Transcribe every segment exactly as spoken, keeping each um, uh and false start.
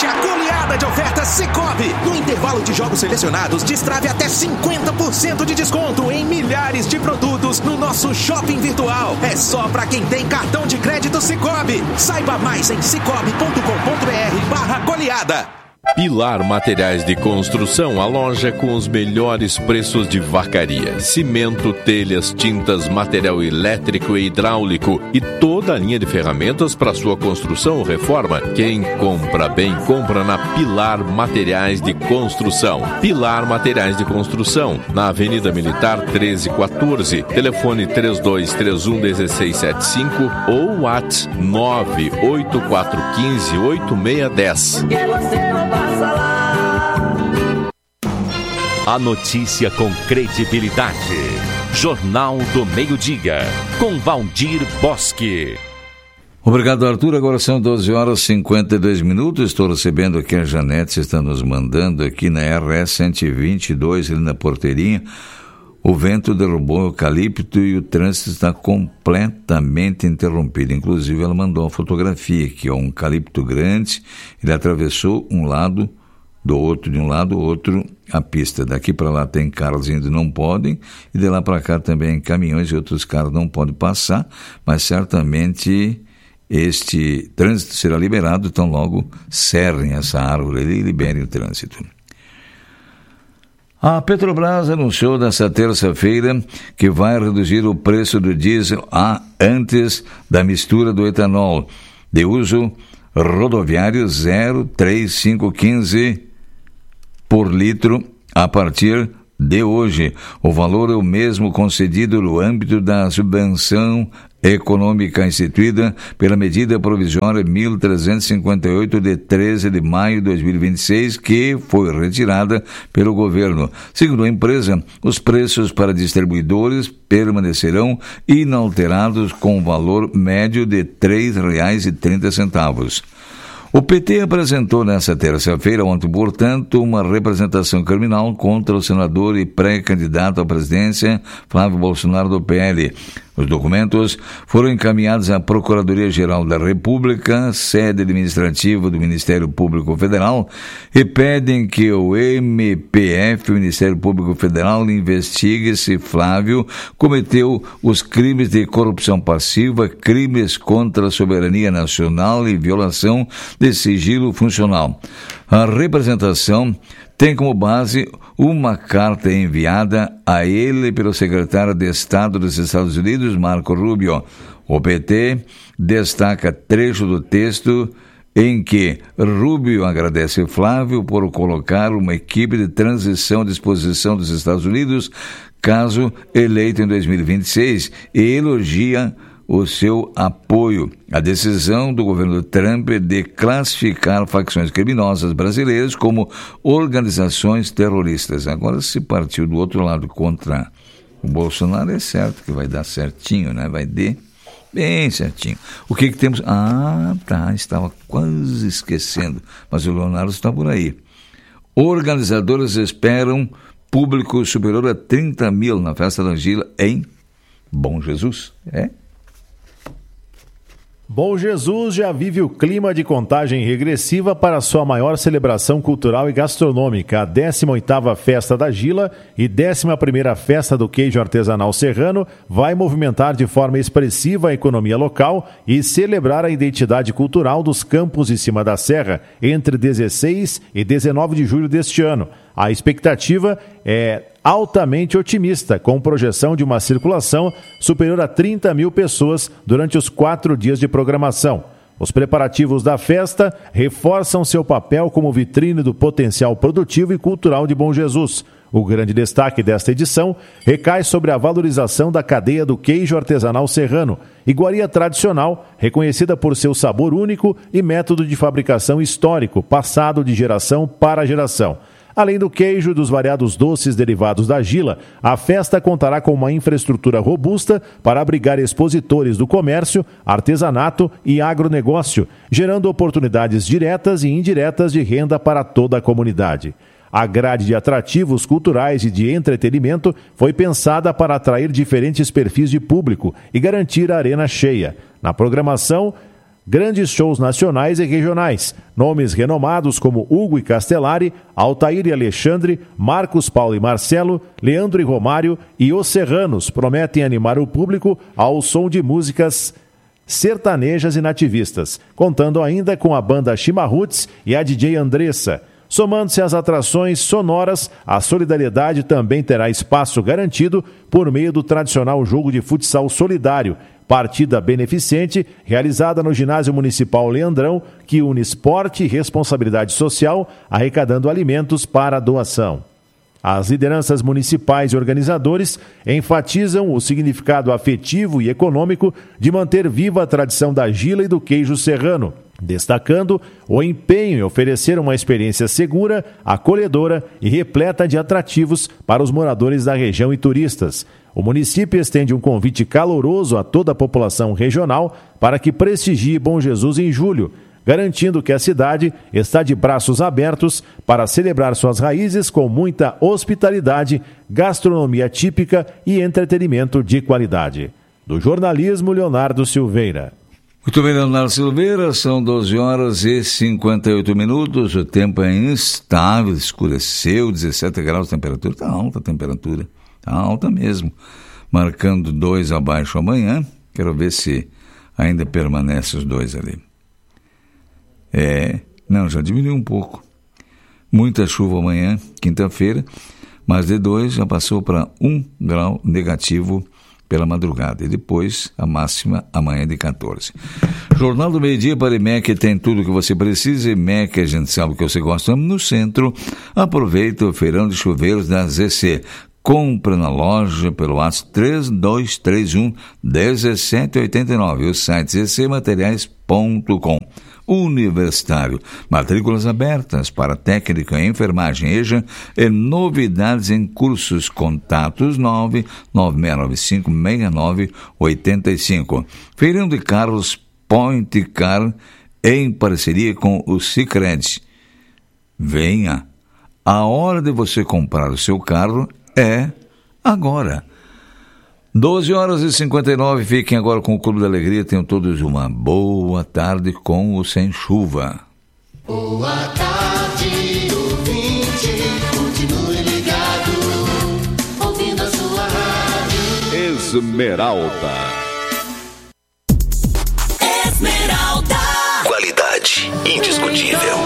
Aproveite a goleada de ofertas Sicoob. No intervalo de jogos selecionados, destrave até cinquenta por cento de desconto em milhares de produtos no nosso shopping virtual. É só para quem tem cartão de crédito Sicoob. Saiba mais em cicobi ponto com ponto br barra goleada. Pilar Materiais de Construção, a loja com os melhores preços de vacaria. Cimento, telhas, tintas, material elétrico e hidráulico e toda a linha de ferramentas para sua construção ou reforma. Quem compra bem, compra na Pilar Materiais de Construção. Pilar Materiais de Construção, na Avenida Militar treze quatorze. Telefone três dois três um um seis sete cinco ou WhatsApp nove oito quatro um cinco oito seis um zero. A notícia com credibilidade. Jornal do Meio-Dia, com Valdir Bosque. Obrigado, Arthur. Agora são doze horas e cinquenta e dois minutos. Estou recebendo aqui a Janete, está nos mandando aqui na R S cento e vinte e dois, ali na Porteirinha. O vento derrubou o eucalipto e o trânsito está completamente interrompido. Inclusive, ela mandou uma fotografia aqui, ó, um eucalipto grande. Ele atravessou um lado do outro, de um lado, outro, a pista. Daqui para lá tem carros indo, não podem, e de lá para cá também caminhões e outros carros não podem passar, mas certamente este trânsito será liberado, então logo cerrem essa árvore ali e liberem o trânsito. A Petrobras anunciou nesta terça-feira que vai reduzir o preço do diesel a antes da mistura do etanol de uso rodoviário zero três cinco um cinco por litro a partir de hoje. O valor é o mesmo concedido no âmbito da subvenção econômica instituída pela medida provisória mil trezentos e cinquenta e oito de treze de maio de dois mil e vinte e seis, que foi retirada pelo governo. Segundo a empresa, os preços para distribuidores permanecerão inalterados com valor médio de três reais e trinta centavos. O P T apresentou nesta terça-feira, ontem, portanto, uma representação criminal contra o senador e pré-candidato à presidência Flávio Bolsonaro do P L. Os documentos foram encaminhados à Procuradoria-Geral da República, sede administrativa do Ministério Público Federal, e pedem que o M P F, o Ministério Público Federal, investigue se Flávio cometeu os crimes de corrupção passiva, crimes contra a soberania nacional e violação de sigilo funcional. A representação tem como base uma carta enviada a ele pelo secretário de Estado dos Estados Unidos, Marco Rubio. O P T destaca trecho do texto em que Rubio agradece Flávio por colocar uma equipe de transição à disposição dos Estados Unidos, caso eleito em dois mil e vinte e seis, e elogia o seu apoio à decisão do governo Trump de classificar facções criminosas brasileiras como organizações terroristas. Agora, se partiu do outro lado contra o Bolsonaro, é certo que vai dar certinho, né? Vai dar bem certinho. O que que temos? Ah, tá, estava quase esquecendo, mas o Leonardo está por aí. Organizadores esperam público superior a trinta mil na Festa da Gila em Bom Jesus. É? Bom Jesus já vive o clima de contagem regressiva para sua maior celebração cultural e gastronômica, a décima oitava Festa da Gila e décima primeira Festa do Queijo Artesanal Serrano, vai movimentar de forma expressiva a economia local e celebrar a identidade cultural dos campos de cima da serra entre dezesseis e dezenove de julho deste ano. A expectativa é altamente otimista, com projeção de uma circulação superior a trinta mil pessoas durante os quatro dias de programação. Os preparativos da festa reforçam seu papel como vitrine do potencial produtivo e cultural de Bom Jesus. O grande destaque desta edição recai sobre a valorização da cadeia do queijo artesanal serrano, iguaria tradicional, reconhecida por seu sabor único e método de fabricação histórico, passado de geração para geração. Além do queijo e dos variados doces derivados da Gila, a festa contará com uma infraestrutura robusta para abrigar expositores do comércio, artesanato e agronegócio, gerando oportunidades diretas e indiretas de renda para toda a comunidade. A grade de atrativos culturais e de entretenimento foi pensada para atrair diferentes perfis de público e garantir a arena cheia. Na programação, Grandes shows nacionais e regionais. Nomes renomados como Hugo e Castellari, Altair e Alexandre, Marcos, Paulo e Marcelo, Leandro e Romário e Os Serranos prometem animar o público ao som de músicas sertanejas e nativistas, contando ainda com a banda Chimarruts e a D J Andressa. Somando-se às atrações sonoras, a solidariedade também terá espaço garantido por meio do tradicional jogo de futsal solidário, partida beneficente realizada no Ginásio Municipal Leandrão, que une esporte e responsabilidade social, arrecadando alimentos para a doação. As lideranças municipais e organizadores enfatizam o significado afetivo e econômico de manter viva a tradição da gila e do queijo serrano, destacando o empenho em oferecer uma experiência segura, acolhedora e repleta de atrativos para os moradores da região e turistas. O município estende um convite caloroso a toda a população regional para que prestigie Bom Jesus em julho, garantindo que a cidade está de braços abertos para celebrar suas raízes com muita hospitalidade, gastronomia típica e entretenimento de qualidade. Do jornalismo, Leonardo Silveira. Muito bem, Leonardo Silveira, são doze horas e cinquenta e oito minutos, o tempo é instável, escureceu, dezessete graus de temperatura, está alta a temperatura, está alta mesmo, marcando dois abaixo amanhã, quero ver se ainda permanece os dois ali. É, não, já diminuiu um pouco. Muita chuva amanhã, quinta-feira, mas de dois já passou para um grau negativo pela madrugada. E depois a máxima amanhã de catorze. Jornal do Meio-Dia para IMEC tem tudo o que você precisa. IMEC, a gente sabe que você gosta no centro. Aproveita o feirão de chuveiros da Z C. Compra na loja pelo WhatsApp três dois três um, um sete oito nove. O site z c materiais ponto com. Universitário, matrículas abertas para técnica em enfermagem E J A e novidades em cursos. Contatos nove nove seis nove cinco seis nove oito cinco. Feirão de Carros Point Car em parceria com o Sicredi. Venha, a hora de você comprar o seu carro é agora. doze horas e cinquenta e nove, fiquem agora com o Clube da Alegria. Tenham todos uma boa tarde com ou sem chuva. Boa tarde, ouvinte, continue ligado, ouvindo a sua rádio Esmeralda. Esmeralda. Qualidade indiscutível.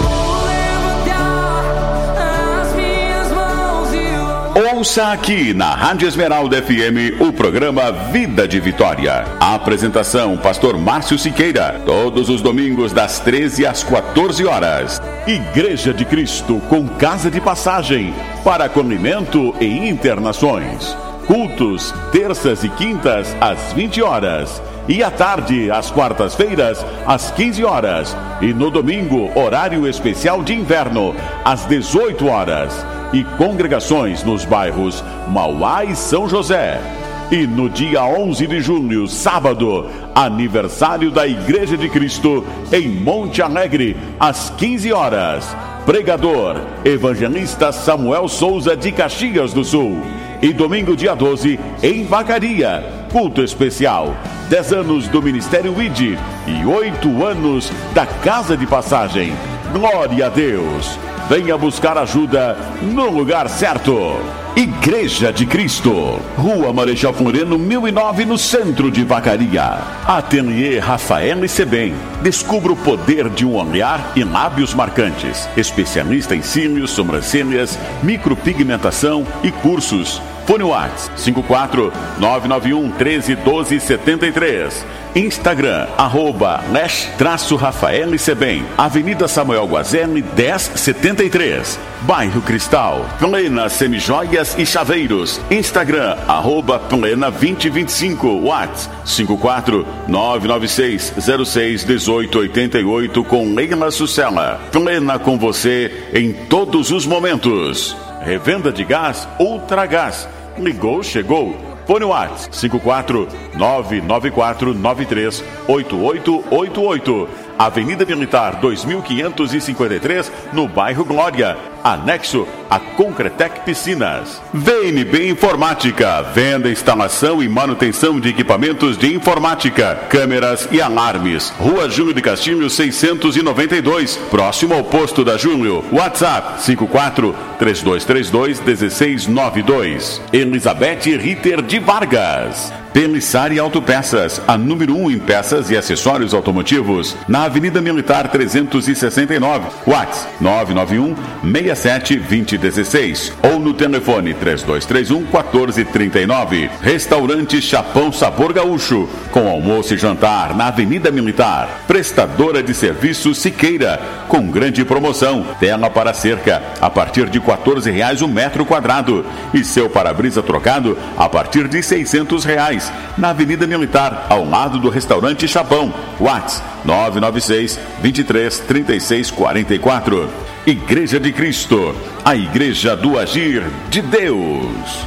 Ouça aqui na Rádio Esmeralda F M o programa Vida de Vitória. A apresentação, pastor Márcio Siqueira, todos os domingos das treze às quatorze horas. Igreja de Cristo com casa de passagem para acolhimento e internações. Cultos, terças e quintas às vinte horas. E à tarde, às quartas-feiras, às quinze horas. E no domingo, horário especial de inverno, às dezoito horas. E congregações nos bairros Mauá e São José. E no dia onze de junho, sábado, aniversário da Igreja de Cristo em Monte Alegre, às quinze horas. Pregador, evangelista Samuel Souza de Caxias do Sul. E domingo, dia doze, em Vacaria, culto especial. dez anos do Ministério I D e oito anos da Casa de Passagem. Glória a Deus! Venha buscar ajuda no lugar certo. Igreja de Cristo, Rua Marechal Floriano, mil e nove, no centro de Vacaria. Ateliê Rafael e Sebem. Descubra o poder de um olhar e lábios marcantes. Especialista em cílios, sobrancelhas, micropigmentação e cursos. Fone WhatsApp cinco quatro nove nove um um três um dois sete três. Instagram, arroba Lesh traço Rafael e Sebem. Avenida Samuel Guazelli, dez setenta e três. Bairro Cristal. Plena Semijoias e Chaveiros. Instagram, arroba Plena vinte vinte e cinco. WhatsApp cinco quatro nove nove seis zero seis um oito oito oito com Leila Sucela. Plena com você em todos os momentos. Revenda de gás Ultragás. Ligou, chegou. Fone WhatsApp cinco quatro nove nove quatro nove três oito oito oito oito. Avenida Militar dois mil quinhentos e cinquenta e três, no bairro Glória, anexo a Concretec Piscinas. V N B Informática, venda, instalação e manutenção de equipamentos de informática, câmeras e alarmes. Rua Júlio de Castilho seiscentos e noventa e dois, próximo ao posto da Júlio. WhatsApp cinco quatro três dois três dois um seis nove dois. Elizabeth Ritter de Vargas. Pelissari Autopeças, a número um em peças e acessórios automotivos, na Avenida Militar trezentos e sessenta e nove, WhatsApp nove nove um seis sete dois zero um seis ou no telefone três dois três um quatro três nove. Restaurante Chapão Sabor Gaúcho, com almoço e jantar na Avenida Militar. Prestadora de serviços Siqueira, com grande promoção, tela para cerca a partir de quatorze reais o metro quadrado e seu para-brisa trocado a partir de seiscentos reais. Na Avenida Militar, ao lado do restaurante Chapão. WhatsApp nove nove seis dois três três seis quatro quatro. Igreja de Cristo, a Igreja do Agir de Deus.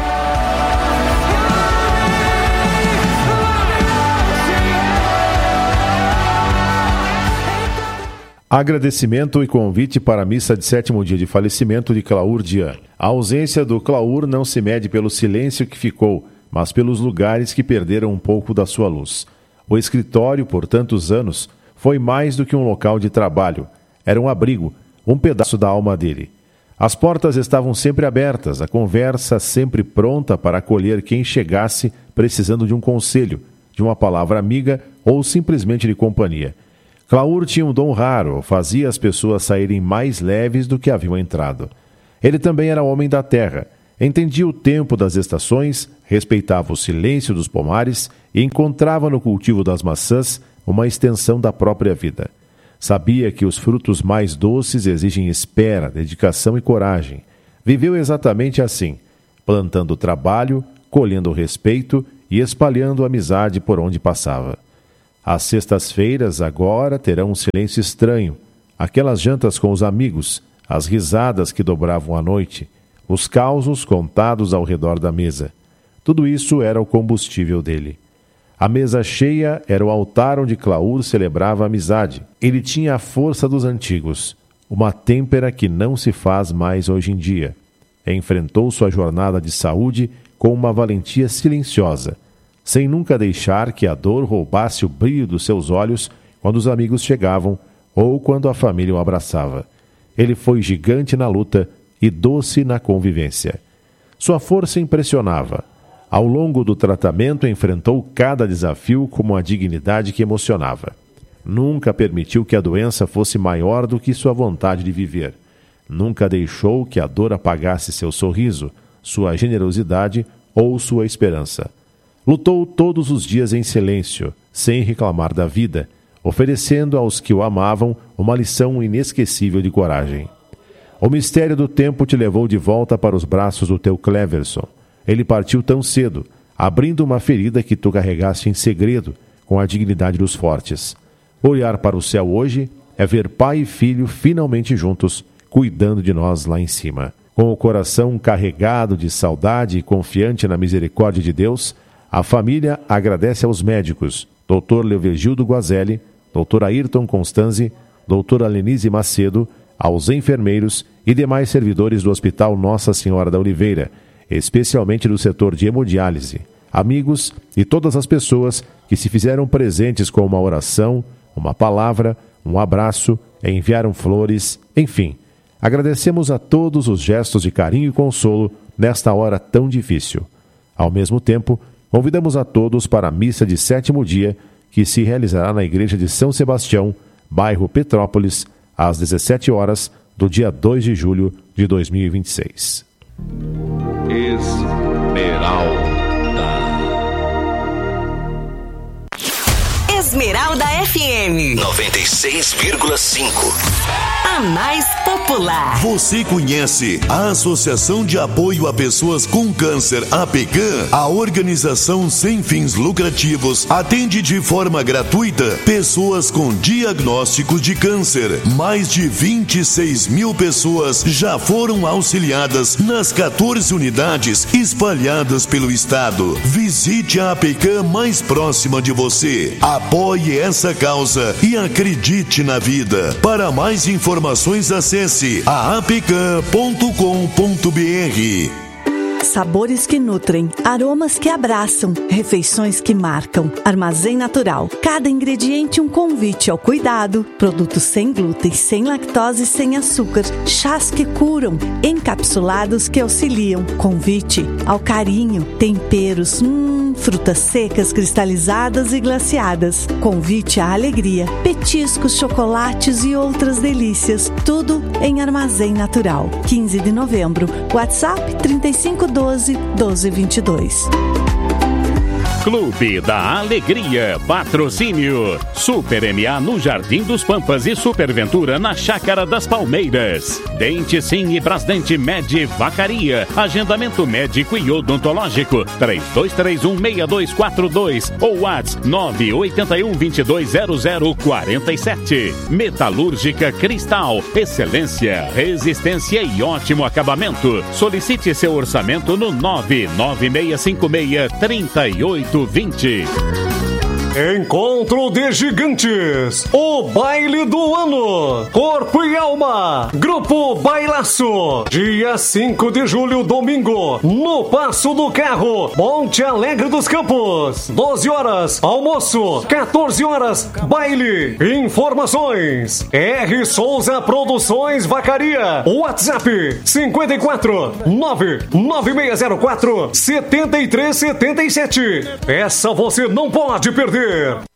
Agradecimento e convite para a missa de sétimo dia de falecimento de Claur Dian. A ausência do Claur não se mede pelo silêncio que ficou, mas pelos lugares que perderam um pouco da sua luz. O escritório, por tantos anos, foi mais do que um local de trabalho. Era um abrigo, um pedaço da alma dele. As portas estavam sempre abertas, a conversa sempre pronta para acolher quem chegasse precisando de um conselho, de uma palavra amiga ou simplesmente de companhia. Claur tinha um dom raro, fazia as pessoas saírem mais leves do que haviam entrado. Ele também era homem da terra, entendia o tempo das estações, respeitava o silêncio dos pomares e encontrava no cultivo das maçãs uma extensão da própria vida. Sabia que os frutos mais doces exigem espera, dedicação e coragem. Viveu exatamente assim, plantando trabalho, colhendo respeito e espalhando amizade por onde passava. As sextas-feiras agora terão um silêncio estranho, aquelas jantas com os amigos, as risadas que dobravam a noite, os causos contados ao redor da mesa. Tudo isso era o combustível dele. A mesa cheia era o altar onde Claur celebrava a amizade. Ele tinha a força dos antigos, uma têmpera que não se faz mais hoje em dia. Enfrentou sua jornada de saúde com uma valentia silenciosa, sem nunca deixar que a dor roubasse o brilho dos seus olhos quando os amigos chegavam ou quando a família o abraçava. Ele foi gigante na luta e doce na convivência. Sua força impressionava. Ao longo do tratamento, enfrentou cada desafio com uma dignidade que emocionava. Nunca permitiu que a doença fosse maior do que sua vontade de viver. Nunca deixou que a dor apagasse seu sorriso, sua generosidade ou sua esperança. Lutou todos os dias em silêncio, sem reclamar da vida, oferecendo aos que o amavam uma lição inesquecível de coragem. O mistério do tempo te levou de volta para os braços do teu Cleverson. Ele partiu tão cedo, abrindo uma ferida que tu carregaste em segredo, com a dignidade dos fortes. Olhar para o céu hoje é ver pai e filho finalmente juntos, cuidando de nós lá em cima. Com o coração carregado de saudade e confiante na misericórdia de Deus, a família agradece aos médicos, doutor Leovegildo Guazelli, doutor Ayrton Constanzi, doutora Lenise Macedo, aos enfermeiros e demais servidores do Hospital Nossa Senhora da Oliveira, especialmente do setor de hemodiálise, amigos e todas as pessoas que se fizeram presentes com uma oração, uma palavra, um abraço, enviaram flores, enfim. Agradecemos a todos os gestos de carinho e consolo nesta hora tão difícil. Ao mesmo tempo, convidamos a todos para a missa de sétimo dia, que se realizará na Igreja de São Sebastião, bairro Petrópolis, às dezessete horas, do dia dois de julho de dois mil e vinte e seis. Esmeralda. Esmeralda F M noventa e seis vírgula cinco. A mais popular. Você conhece a Associação de Apoio a Pessoas com Câncer, A P C A M? A organização sem fins lucrativos atende de forma gratuita pessoas com diagnósticos de câncer. Mais de vinte e seis mil pessoas já foram auxiliadas nas quatorze unidades espalhadas pelo estado. Visite a A P C A M mais próxima de você. Apoie Apoie essa causa e acredite na vida. Para mais informações, acesse a apecam ponto com ponto br. Sabores que nutrem, aromas que abraçam, refeições que marcam. Armazém Natural. Cada ingrediente um convite ao cuidado. Produtos sem glúten, sem lactose e sem açúcar. Chás que curam, encapsulados que auxiliam. Convite ao carinho. Temperos, hum, frutas secas, cristalizadas e glaciadas. Convite à alegria. Petiscos, chocolates e outras delícias. Tudo em Armazém Natural. quinze de novembro. WhatsApp trinta e cinco doze, doze vinte e dois. Clube da Alegria, patrocínio Super M A no Jardim dos Pampas e Superventura na Chácara das Palmeiras. Dente Sim e Brasdente Med Vacaria, agendamento médico e odontológico três dois três um, seis dois quatro dois ou WhatsApp nove oito um, dois dois zero zero quatro sete. Metalúrgica Cristal, excelência, resistência e ótimo acabamento. Solicite seu orçamento no nove nove seis cinco seis, três oito vinte. Encontro de Gigantes, o baile do ano, Corpo e Alma, Grupo Bailaço, dia cinco de julho, domingo, no Passo do Carro, Monte Alegre dos Campos, doze horas, almoço, quatorze horas, baile. Informações, R. Souza Produções Vacaria, WhatsApp, cinquenta e quatro, nove nove seis zero quatro, sete três sete sete. Essa você não pode perder.